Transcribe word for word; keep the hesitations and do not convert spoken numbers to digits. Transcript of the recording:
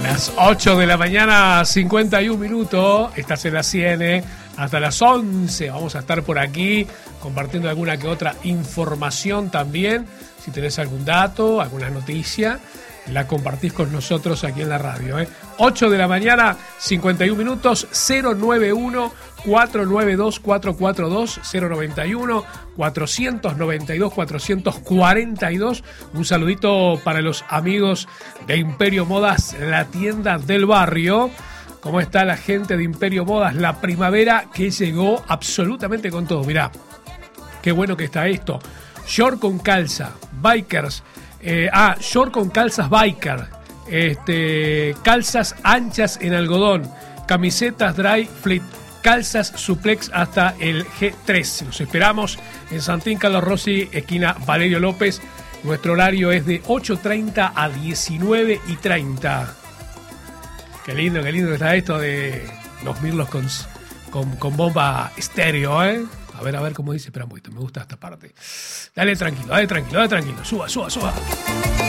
Las ocho de la mañana, cincuenta y un minutos. Estás en la C N hasta las once. Vamos a estar por aquí compartiendo alguna que otra información también. Si tenés algún dato, alguna noticia, la compartís con nosotros aquí en la radio. ¿eh? ocho de la mañana, cincuenta y un minutos. Cero nueve uno, cuatro nueve dos, cuatro cuatro dos, cero nueve uno, cuatro nueve dos, cuatro cuatro dos. Un saludito para los amigos de Imperio Modas, la tienda del barrio. ¿Cómo está la gente de Imperio Modas? La primavera que llegó absolutamente con todo. Mirá, qué bueno que está esto. Short con calza, bikers. Eh, ah, short con calzas biker. Este, calzas anchas en algodón. Camisetas dry fit. Calzas suplex hasta el G tres. Los esperamos en Santín Carlos Rossi, esquina Valerio López. Nuestro horario es de ocho treinta a diecinueve y treinta. Qué lindo, qué lindo que está esto de los mirlos con, con, con bomba estéreo, ¿eh? A ver, a ver cómo dice. Espera un poquito, me gusta esta parte. Dale tranquilo, dale tranquilo, dale tranquilo. Suba, suba, suba.